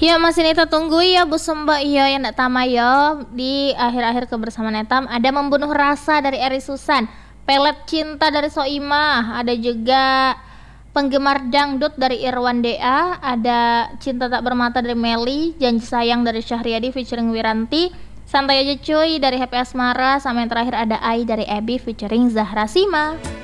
Ya masih Nita tunggu ya Bu Sumba iya yang ndak tama ya di akhir-akhir kebersamaan Netam ada membunuh rasa dari Eri Susan, pelet cinta dari Soimah, ada juga penggemar dangdut dari Irwan Dea, ada cinta tak bermata dari Meli, janji sayang dari Syahriadi featuring Wiranti, santai aja cuy dari Happy Asmara, sama yang terakhir ada Ai dari Abby featuring Zahra Sima.